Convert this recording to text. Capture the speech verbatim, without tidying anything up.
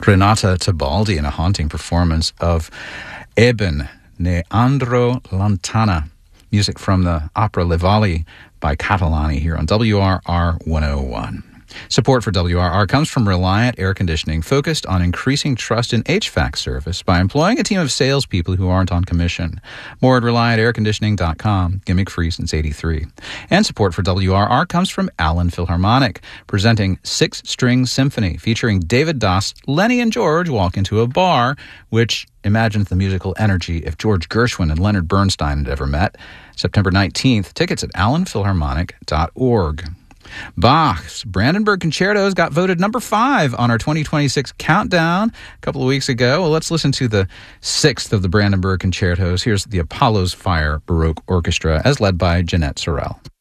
Renata Tebaldi in a haunting performance of Eben ne Andro Lantana, music from the opera Levali by Catalani here on W R R one oh one. Support for W R R comes from Reliant Air Conditioning, focused on increasing trust in H V A C service by employing a team of salespeople who aren't on commission. More at reliant air conditioning dot com, gimmick free since eighty-three. And support for W R R comes from Allen Philharmonic, presenting Six String Symphony, featuring David Doss. Lenny and George walk into a bar, which imagines the musical energy if George Gershwin and Leonard Bernstein had ever met. September nineteenth, tickets at allen philharmonic dot org. Bach's Brandenburg Concertos got voted number five on our twenty twenty-six countdown a couple of weeks ago. Well, let's listen to the sixth of the Brandenburg Concertos. Here's the Apollo's Fire Baroque Orchestra, as led by Jeanette Sorrell.